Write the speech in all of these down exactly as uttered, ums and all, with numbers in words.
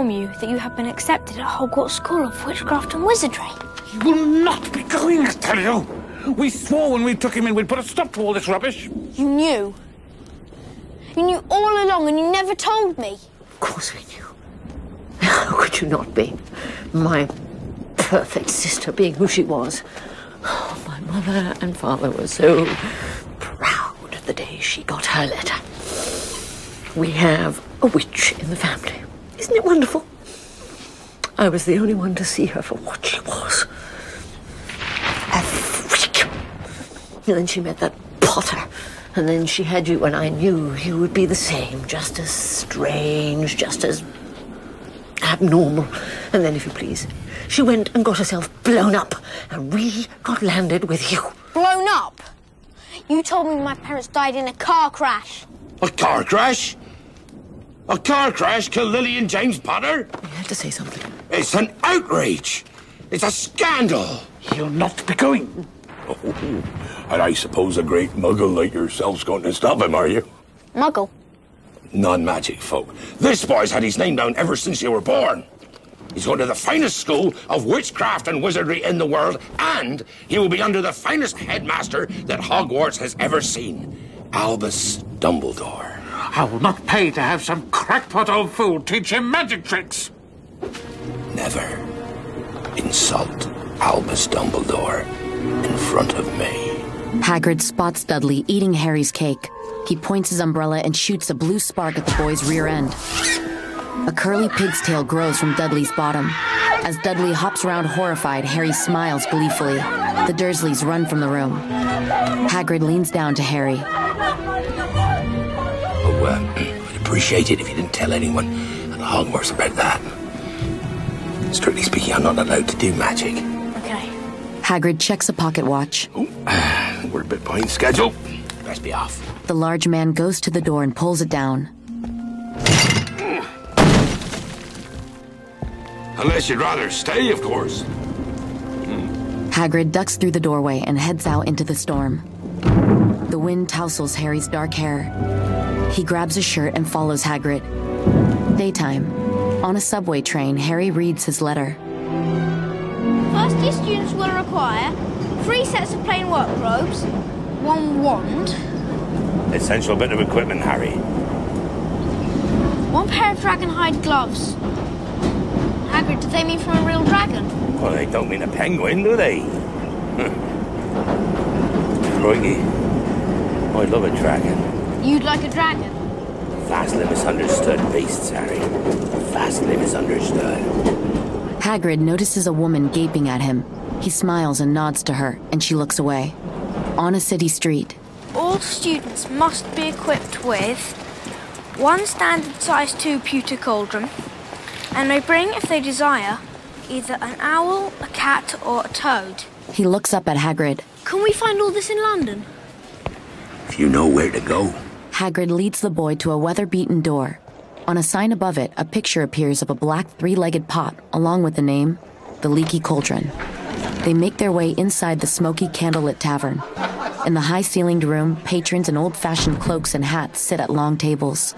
inform you that you have been accepted at Hogwarts School of Witchcraft and Wizardry. You will not be going, I tell you. We swore when we took him in we'd put a stop to all this rubbish. You knew. You knew all along and you never told me. Of course we knew. How could you not be? My perfect sister being who she was. Oh, my mother and father were so proud the day she got her letter. We have a witch in the family. Isn't it wonderful? I was the only one to see her for what she was. A freak. And then she met that Potter. And then she had you, and I knew you would be the same. Just as strange, just as abnormal. And then, if you please, she went and got herself blown up. And we got landed with you. Blown up? You told me my parents died in a car crash. A car crash? A car crash killed Lily and James Potter? You had to say something. It's an outrage. It's a scandal. You'll not be going. Oh, and I suppose a great muggle like yourself's going to stop him, are you? Muggle? Non-magic folk. This boy's had his name down ever since you were born. He's going to the finest school of witchcraft and wizardry in the world, and he will be under the finest headmaster that Hogwarts has ever seen, Albus Dumbledore. I will not pay to have some crackpot old fool teach him magic tricks. Never insult Albus Dumbledore in front of me. Hagrid spots Dudley eating Harry's cake. He points his umbrella and shoots a blue spark at the boy's rear end. A curly pig's tail grows from Dudley's bottom. As Dudley hops around horrified, Harry smiles gleefully. The Dursleys run from the room. Hagrid leans down to Harry. Oh, uh, I'd appreciate it if you didn't tell anyone at Hogwarts about that. Strictly speaking, I'm not allowed to do magic. Okay. Hagrid checks a pocket watch. Oh, uh, we're a bit behind schedule. Best be off. The large man goes to the door and pulls it down. Unless you'd rather stay, of course. Hagrid ducks through the doorway and heads out into the storm. The wind tousles Harry's dark hair. He grabs a shirt and follows Hagrid. Daytime. On a subway train, Harry reads his letter. First year students will require three sets of plain work robes, one wand, Essential bit of equipment, Harry. one pair of dragonhide gloves. Hagrid, do they mean from a real dragon? Well, they don't mean a penguin, do they? Crikey. I love a dragon. You'd like a dragon? Vastly misunderstood beasts, Harry. Vastly misunderstood. Hagrid notices a woman gaping at him. He smiles and nods to her, and she looks away. On a city street. All students must be equipped with one standard size two pewter cauldron, and may bring, if they desire, either an owl, a cat, or a toad. He looks up at Hagrid. Can we find all this in London? If you know where to go. Hagrid leads the boy to a weather-beaten door. On a sign above it, a picture appears of a black three-legged pot, along with the name, The Leaky Cauldron. They make their way inside the smoky, candlelit tavern. In the high-ceilinged room, patrons in old-fashioned cloaks and hats sit at long tables.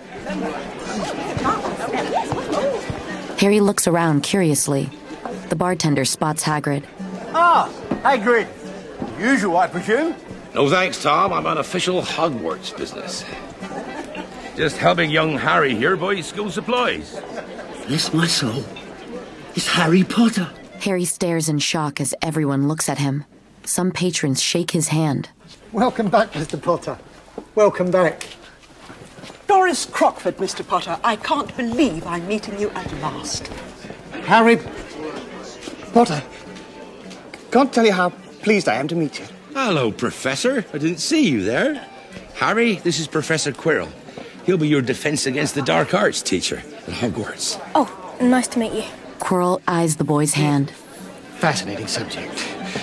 Harry looks around curiously. The bartender spots Hagrid. Ah, Hagrid. Usual, I presume? No thanks, Tom. I'm on official Hogwarts business. Just helping young Harry here buy school supplies. Bless my soul. It's Harry Potter. Harry stares in shock as everyone looks at him. Some patrons shake his hand. Welcome back, Mister Potter. Welcome back. Doris Crockford, Mister Potter. I can't believe I'm meeting you at last. Harry Potter. Can't tell you how pleased I am to meet you. Hello, Professor. I didn't see you there. Harry, this is Professor Quirrell. He'll be your defense against the dark arts teacher at Hogwarts. Oh, nice to meet you. Quirrell eyes the boy's hand. Fascinating subject.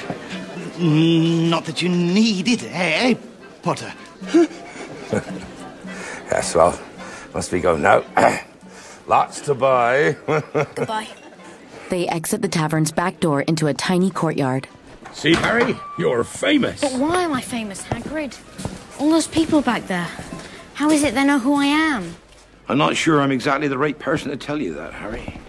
Not that you need it, eh, Potter? Yes, well, must be going now. Lots to buy. Goodbye. They exit the tavern's back door into a tiny courtyard. See, Harry? You're famous. But why am I famous, Hagrid? All those people back there. How is it they know who I am? I'm not sure I'm exactly the right person to tell you that, Harry.